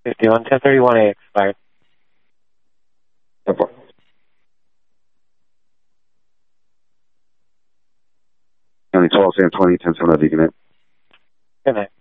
51 1031A expired. Airport. County 12, San 20, 10 7 Good night. Good night.